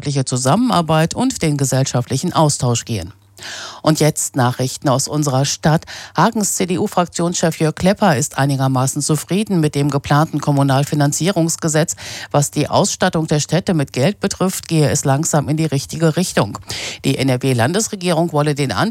wirtschaftliche Zusammenarbeit und den gesellschaftlichen Austausch gehen. Und jetzt Nachrichten aus unserer Stadt. Hagens CDU-Fraktionschef Jörg Klepper ist einigermaßen zufrieden mit dem geplanten Kommunalfinanzierungsgesetz. Was die Ausstattung der Städte mit Geld betrifft, gehe es langsam in die richtige Richtung. Die NRW-Landesregierung wolle den Anteil